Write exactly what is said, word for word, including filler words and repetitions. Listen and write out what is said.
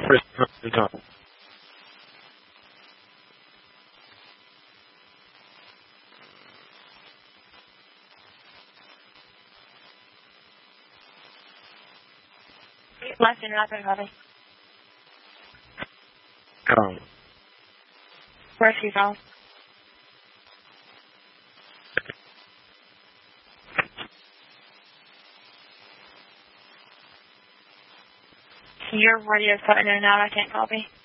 First time. Left and rapid, copy. Come. Where's he from? Your radio's cutting in and out. I can't copy.